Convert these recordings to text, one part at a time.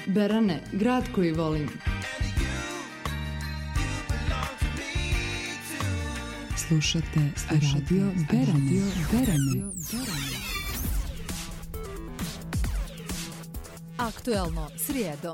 Berane, grad koji volim. Slušate Radio Berane. Aktuelno srijedom.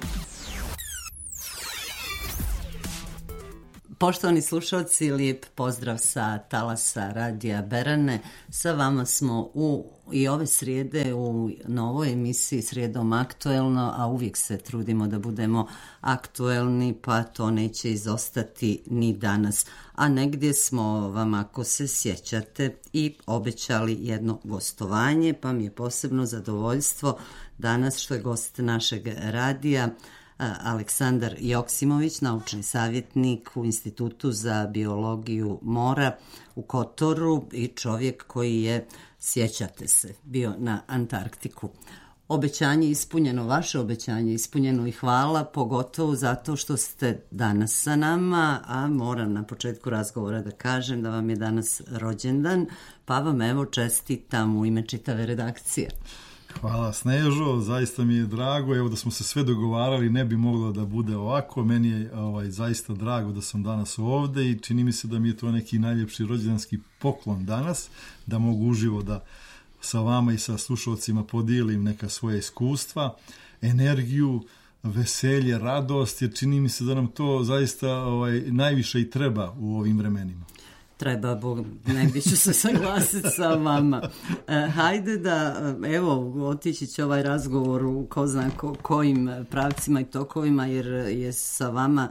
Poštovani slušalci, lijep pozdrav sa talasa Radija Berane. Sa vama smo i ove srijede u novoj emisiji Srijedom aktuelno, a uvijek se trudimo da budemo aktuelni, pa to neće izostati ni danas. A negdje smo vam, ako se sjećate, i obećali jedno gostovanje, pa mi je posebno zadovoljstvo danas što je gost našeg radija Aleksandar Joksimović, naučni savjetnik u Institutu za biologiju mora u Kotoru i čovjek koji je, sjećate se, bio na Antarktiku. Obećanje ispunjeno, vaše obećanje ispunjeno i hvala, pogotovo zato što ste danas sa nama, a moram na početku razgovora da kažem da vam je danas rođendan, pa vam evo čestitam u ime čitave redakcije. Hvala Snežo, zaista mi je drago, evo da smo se sve dogovarali, ne bi moglo da bude ovako, meni je zaista drago da sam danas ovde i čini mi se da mi je to neki najljepši rođendanski poklon danas, da mogu uživo da sa vama i sa slušalcima podijelim neka svoja iskustva, energiju, veselje, radost, jer čini mi se da nam to zaista najviše i treba u ovim vremenima. Treba, negdje ću se saglasiti sa vama. Hajde da, evo, otići će ovaj razgovor u ko zna kojim pravcima i tokovima, jer je sa vama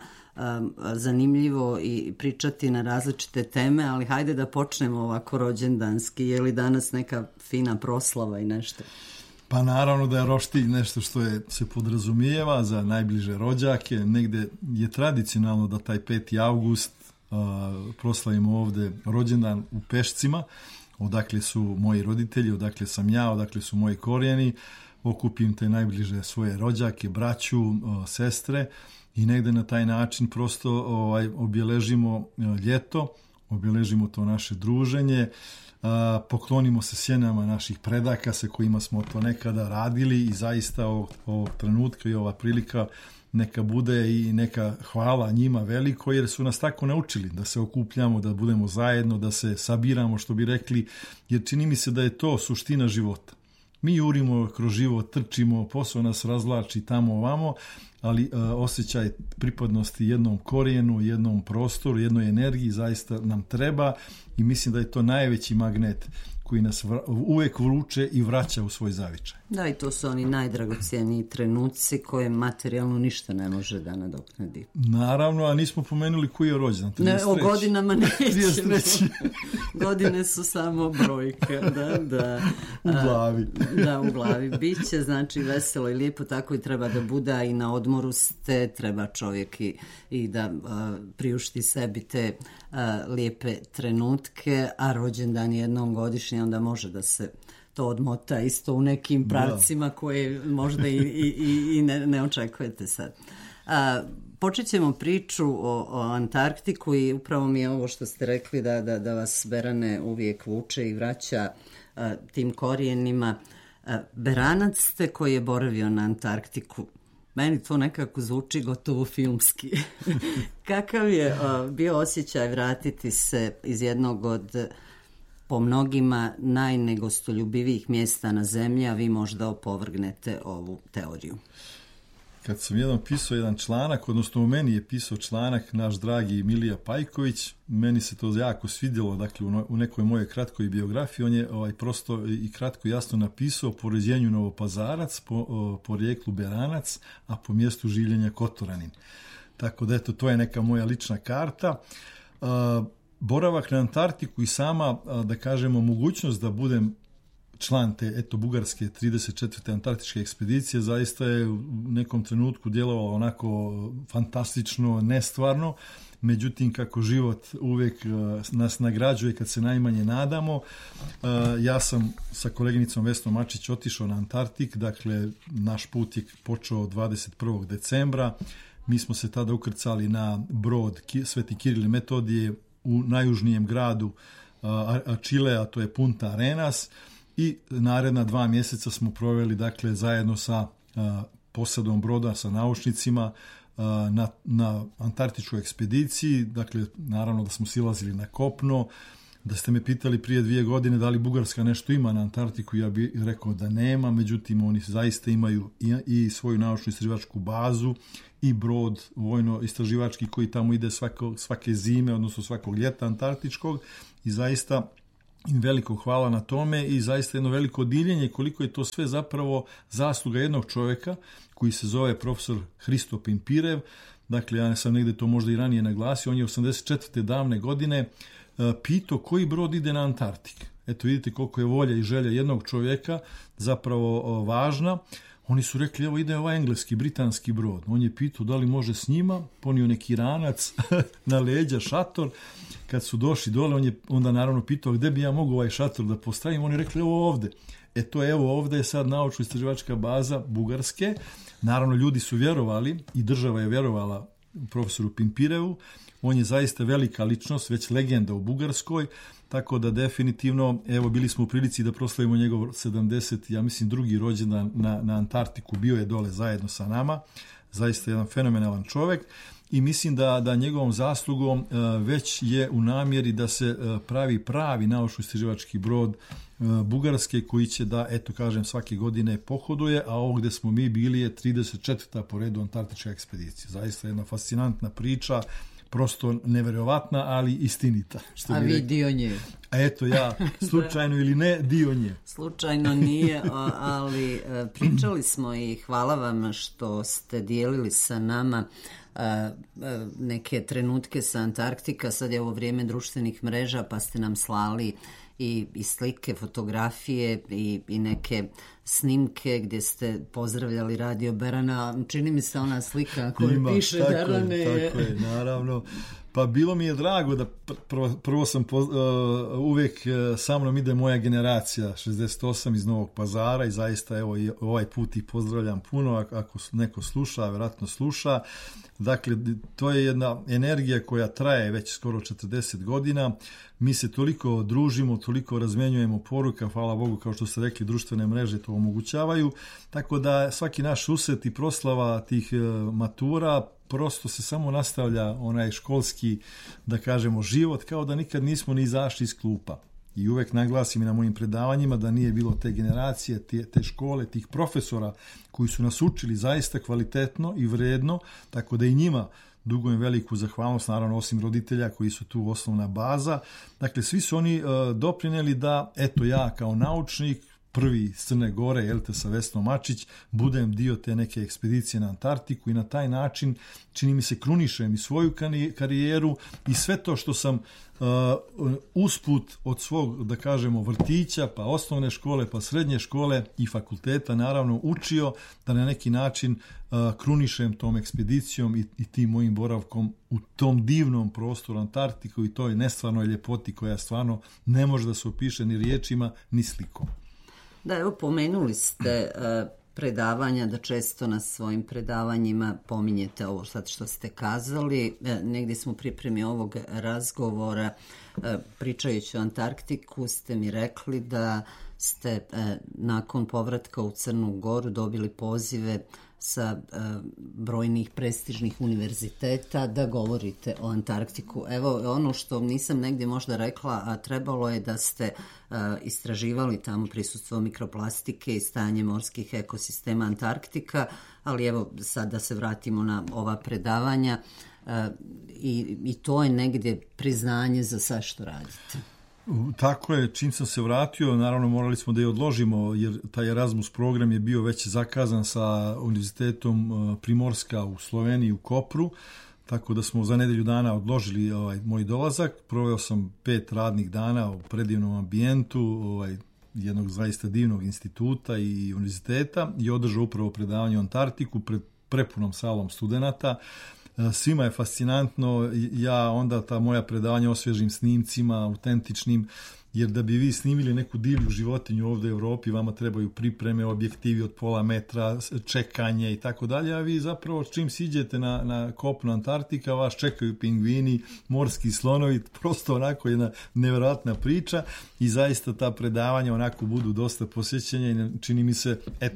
zanimljivo i pričati na različite teme, ali hajde da počnemo ovako rođendanski. Je li danas neka fina proslava i nešto? Pa naravno da je roštilj nešto što se podrazumijeva za najbliže rođake. Negde je tradicionalno da taj 5. avgust proslavimo ovde rođendan u Pešcima, odakle su moji roditelji, odakle sam ja, odakle su moji korijeni, okupim te najbliže svoje rođake, braću, sestre i negde na taj način prosto obeležimo ljeto, obeležimo to naše druženje, poklonimo se sjenama naših predaka sa kojima smo to nekada radili i zaista ovog trenutka i ova prilika neka bude i neka hvala njima veliko, jer su nas tako naučili da se okupljamo, da budemo zajedno, da se sabiramo, što bi rekli, jer čini mi se da je to suština života. Mi jurimo kroz život, trčimo, posao nas razvlači tamo ovamo, ali osjećaj pripadnosti jednom korijenu, jednom prostoru, jednoj energiji zaista nam treba i mislim da je to najveći magnet koji nas uvek vuče i vraća u svoj zavičaj. Da, i to su oni najdragocijeniji trenuci koje materijalno ništa ne može da nadoknadi. Naravno, a nismo pomenuli koji je rođendan. Ne, o godinama nećemo. Godine su samo brojke. Da. U glavi. Da, u glavi. Biće, znači, veselo i lijepo, tako i treba da bude, i na odmoru ste, treba čovjek i da priušti sebi te lijepe trenutke, a rođendan jednom godišnje, onda može da se to odmota isto u nekim pravcima koje možda i ne očekujete sad. Počet ćemo priču o Antarktiku i upravo mi je ovo što ste rekli da vas Berane uvijek vuče i vraća tim korijenima. Beranac ste koji je boravio na Antarktiku. Meni to nekako zvuči gotovo filmski. Kakav je bio osjećaj vratiti se iz jednog od po mnogima najnegostoljubivijih mjesta na zemlji, a vi možda opovrgnete ovu teoriju? Kad sam pisao jedan članak, odnosno u meni je pisao članak naš dragi Milija Pajković, meni se to jako svidjelo, dakle u nekoj mojoj kratkoj biografiji, on je prosto i kratko jasno napisao po rođenju Novopazarac, po porijeklu Beranac, a po mjestu življenja Kotoranin. Tako da eto, to je neka moja lična karta. Boravak na Antarktiku i sama, da kažemo, mogućnost da budem član te bugarske 34. antarktičke ekspedicije zaista je u nekom trenutku djelovalo onako fantastično, nestvarno. Međutim, kako život uvijek nas nagrađuje kad se najmanje nadamo, ja sam sa koleginicom Vesnom Mačić otišao na Antarktik, dakle naš put je počeo 21. decembra, mi smo se tada ukrcali na brod Sveti Kiril i Metodije u najjužnijem gradu Čilea, to je Punta Arenas, i naredna 2 mjeseca smo proveli dakle zajedno sa posadom broda sa naučnicima na antarktičkoj ekspediciji. Dakle, naravno da smo silazili na kopno. Da ste me pitali prije 2 godine da li Bugarska nešto ima na Antarktiku, ja bih rekao da nema, međutim oni zaista imaju i svoju naučno-istraživačku bazu i brod vojno-istraživački koji tamo ide svake zime, odnosno svakog ljeta antarktičkog, i zaista im veliko hvala na tome i zaista jedno veliko divljenje koliko je to sve zapravo zasluga jednog čovjeka koji se zove profesor Hristo Pimpirev. Dakle, ja sam negdje to možda i ranije naglasio, on je 84. davne godine pitao koji brod ide na Antarktik. Eto, vidite koliko je volja i želja jednog čovjeka zapravo važna. Oni su rekli, evo ide ovaj engleski, britanski brod. On je pitao da li može s njima, ponio neki ranac na leđa, šator. Kad su došli dole, on je onda naravno pitao gdje bi ja mogao ovaj šator da postavim. Oni rekli, evo ovdje. Evo ovdje je sad naučno-istraživačka baza Bugarske. Naravno, ljudi su vjerovali i država je vjerovala profesoru Pimpirevu. On je zaista velika ličnost, već legenda u Bugarskoj, tako da definitivno, evo, bili smo u prilici da proslavimo njegov 70, ja mislim, drugi rođendan na Antarktiku, bio je dole zajedno sa nama, zaista jedan fenomenalan čovjek i mislim da njegovom zaslugom već je u namjeri da se pravi naučno-istraživački brod Bugarske koji će da, eto kažem, svake godine pohoduje, a ovo gdje smo mi bili je 34. po redu antarktička ekspedicija. Zaista jedna fascinantna priča, prosto neverovatna, ali istinita. A vi dio nje. A eto, ja slučajno ili ne, dio nje. Slučajno nije, ali pričali smo i hvala vam što ste dijelili sa nama neke trenutke sa Antarktika. Sad je ovo vrijeme društvenih mreža, pa ste nam slali i slike, fotografije i neke snimke gdje ste pozdravljali Radio Berana. Čini mi se ona slika koju piše Berane. Tako je, naravno. Pa bilo mi je drago da prvo sam uvijek sa mnom ide moja generacija 68 iz Novog Pazara i zaista evo i ovaj put ih pozdravljam puno ako neko sluša, vjerojatno sluša. Dakle, to je jedna energija koja traje već skoro 40 godina. Mi se toliko družimo, toliko razmenjujemo poruka, hvala Bogu, kao što ste rekli, društvene mreže to omogućavaju. Tako da svaki naš susret i proslava tih matura prosto se samo nastavlja onaj školski, da kažemo, život, kao da nikad nismo ni izašli iz klupa. I uvek naglasim i na mojim predavanjima da nije bilo te generacije, te škole, tih profesora koji su nas učili zaista kvalitetno i vredno, tako da i njima dugujem veliku zahvalnost, naravno osim roditelja koji su tu osnovna baza. Dakle, svi su oni doprinijeli da, eto, ja kao naučnik, prvi iz Crne Gore, jelte, sa Vesnom Mačić, budem dio te neke ekspedicije na Antarktiku i na taj način, čini mi se, krunišem i svoju karijeru i sve to što sam usput od svog, da kažemo, vrtića, pa osnovne škole, pa srednje škole i fakulteta, naravno, učio da na neki način krunišem tom ekspedicijom i tim mojim boravkom u tom divnom prostoru Antarktiku i toj nestvarnoj ljepoti koja stvarno ne može da se opiše ni riječima, ni slikom. Da, evo, pomenuli ste predavanja, da često na svojim predavanjima pominjete ovo sad što ste kazali. Negdje smo u pripremi ovog razgovora, pričajući o Antarktiku, ste mi rekli da ste nakon povratka u Crnu Goru dobili pozive sa brojnih prestižnih univerziteta da govorite o Antarktiku. Evo, ono što nisam negdje možda rekla, a trebalo je da ste istraživali tamo prisustvo mikroplastike i stanje morskih ekosistema Antarktika, ali evo sad da se vratimo na ova predavanja i to je negdje priznanje za sve što radite. Tako je, čim sam se vratio, naravno morali smo da je odložimo, jer taj Erasmus program je bio već zakazan sa Univerzitetom Primorska u Sloveniji, u Kopru, tako da smo za nedelju dana odložili moj dolazak. Proveo sam 5 radnih dana u predivnom ambijentu jednog zaista divnog instituta i univerziteta i održao upravo predavanje o Antarktiku pred prepunom salom studenata. Svima je fascinantno, ja onda ta moja predavanja osvježim snimcima, autentičnim, jer da bi vi snimili neku divlju životinju ovdje u Europi, vama trebaju pripreme, objektivi od pola metra, čekanje i tako dalje, a vi zapravo čim siđete na kopno Antarktika, vas čekaju pingvini, morski slonovi, prosto onako jedna nevjerojatna priča i zaista ta predavanja onako budu dosta posjećenja i čini mi se, eto,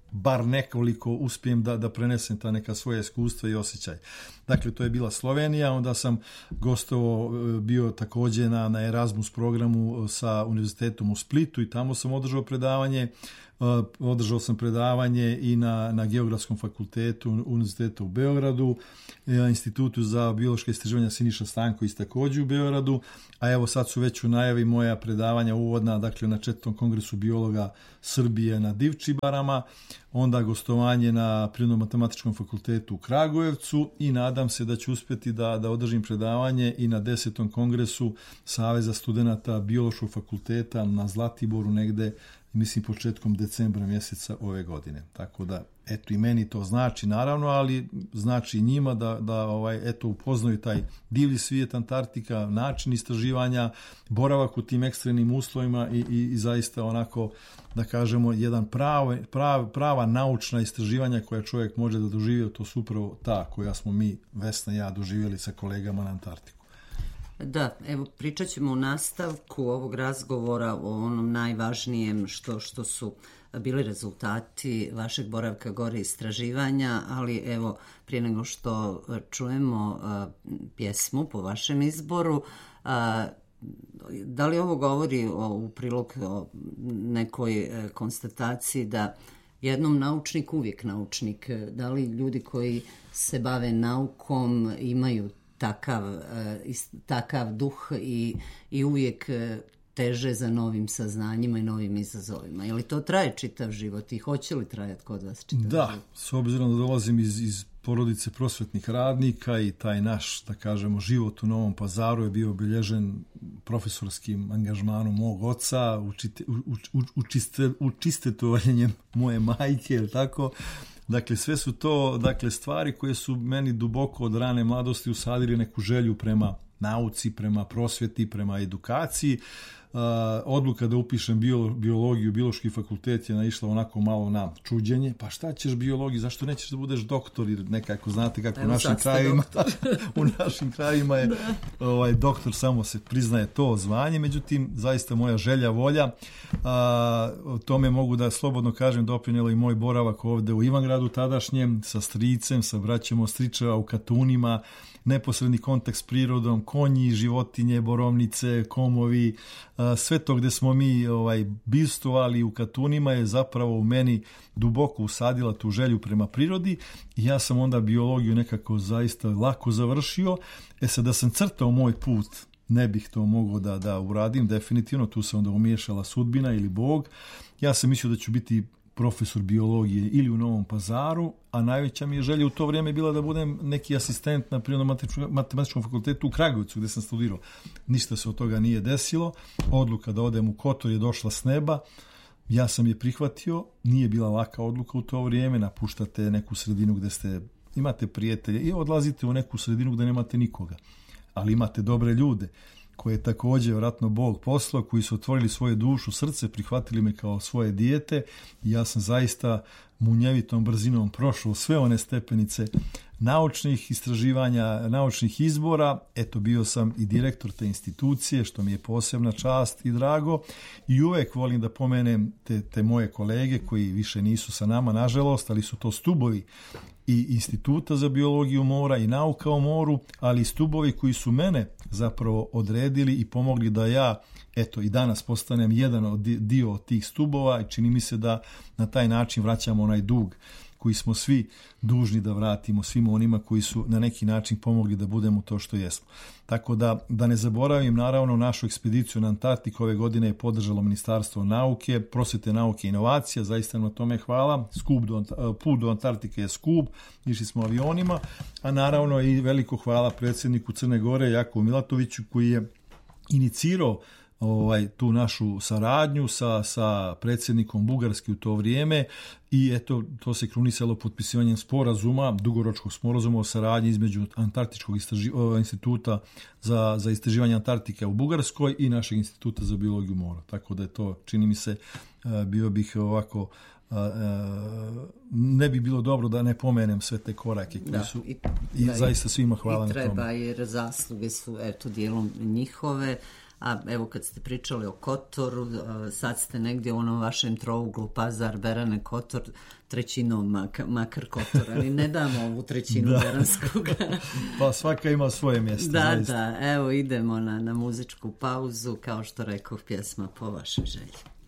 bar nekoliko uspijem da prenesem ta neka svoja iskustva i osjećaj. Dakle, to je bila Slovenija, onda sam gostovao, bio također na Erasmus programu sa univerzitetom u Splitu i tamo sam održao sam predavanje i na Geografskom fakultetu univerziteta u Beogradu, Institutu za biološke istraživanja Siniša Stanković također u Beogradu, a evo sad su već u najavi moja predavanja uvodna, dakle na 4. kongresu biologa Srbije na Divčibarama, onda gostovanje na Prirodno-matematičkom fakultetu u Kragujevcu i nadam se da ću uspjeti da održim predavanje i na 10. kongresu Saveza studenata biološkog fakulteta na Zlatiboru negde, mislim početkom decembra mjeseca ove godine. Tako da, eto, i meni to znači naravno, ali znači i njima da eto, upoznaju taj divlji svijet Antarktika, način istraživanja, boravak u tim ekstremnim uslovima i zaista onako, da kažemo, jedan prava naučna istraživanja koja čovjek može da doživi, to su upravo ta koja smo mi, Vesna i ja, doživjeli sa kolegama na Antarktiku. Da, evo pričat ćemo u nastavku ovog razgovora o onom najvažnijem što su bili rezultati vašeg boravka gore istraživanja, ali evo prije nego što čujemo pjesmu po vašem izboru, da li ovo govori u prilog o nekoj konstataciji da jednom naučnik uvijek naučnik, da li ljudi koji se bave naukom imaju takav duh i uvijek teže za novim saznanjima i novim izazovima. Je li to traje čitav život i hoće li trajati kod vas čitav život? Da, s obzirom da dolazim iz porodice prosvetnih radnika i taj naš, da kažemo, život u Novom Pazaru je bio obilježen profesorskim angažmanom mog oca, učistetovanjem moje majke, je li tako? Dakle, sve su to stvari koje su meni duboko od rane mladosti usadili neku želju prema nauci, prema prosvjeti, prema edukaciji. Odluka da upišem biologiju, biološki fakultet je naišla onako malo na čuđenje. Pa šta ćeš biologiju, zašto nećeš da budeš doktor? Jer nekako znate kako u našim krajevima je doktor, samo se priznaje to zvanje. Međutim, zaista moja želja, volja, o tome mogu da slobodno kažem, doprinjelo i moj boravak ovde u Ivangradu tadašnjem, sa stricem, sa braćom Ostričeva u Katunima, neposredni kontakt s prirodom, konji, životinje, borovnice, komovi, sve to gdje smo mi bivstvovali u Katunima je zapravo u meni duboko usadila tu želju prema prirodi i ja sam onda biologiju nekako zaista lako završio. Sad da sam crtao moj put, ne bih to mogao da uradim, definitivno tu se onda umiješala sudbina ili Bog. Ja sam mislio da ću biti profesor biologije ili u Novom Pazaru, a najveća mi je želja u to vrijeme bila da budem neki asistent na Prirodno-matematičkom fakultetu u Kragujevcu gdje sam studirao. Ništa se od toga nije desilo. Odluka da odem u Kotor je došla s neba. Ja sam je prihvatio. Nije bila laka odluka u to vrijeme. Napuštate neku sredinu gdje imate prijatelje i odlazite u neku sredinu gdje nemate nikoga. Ali imate dobre ljude koje je također vjerojatno Bog poslao, koji su otvorili svoje dušu, srce, prihvatili me kao svoje dijete i ja sam zaista munjevitom brzinom prošao sve one stepenice naučnih istraživanja, naučnih izbora. Eto, bio sam i direktor te institucije, što mi je posebna čast i drago. I uvek volim da pomenem te moje kolege koji više nisu sa nama, nažalost, ali su to stubovi i Instituta za biologiju mora i nauka o moru, ali i stubovi koji su mene zapravo odredili i pomogli da ja, eto, i danas postanem jedan dio tih stubova i čini mi se da na taj način vraćamo onaj dug koji smo svi dužni da vratimo svima onima koji su na neki način pomogli da budemo to što jesmo. Tako da ne zaboravim, naravno, našu ekspediciju na Antarktiku ove godine je podržalo Ministarstvo nauke, prosvjete, nauke i inovacija, zaista na tome hvala. Put do Antarktike je skup, išli smo avionima, a naravno i veliko hvala predsjedniku Crne Gore Jakovu Milatoviću koji je inicirao tu našu saradnju sa predsjednikom Bugarske u to vrijeme i eto, to se krunisalo potpisivanjem sporazuma, dugoročnog sporazuma o saradnji između Antarktičkog instituta za istraživanje Antarktike u Bugarskoj i našeg instituta za biologiju mora. Tako da je to, čini mi se, bio bih ovako, ne bi bilo dobro da ne pomenem sve te korake koji su i zaista svima hvala na tome. I treba, jer zasluge su eto dijelom njihove, A evo kad ste pričali o Kotoru, sad ste negdje u onom vašem trouglu Pazar, Berane, Kotor, trećinom makar Kotor, ali ne damo ovu trećinu beranskog. Pa svaka ima svoje mjesto. Da, evo idemo na muzičku pauzu, kao što rekao, pjesma po vašoj želji.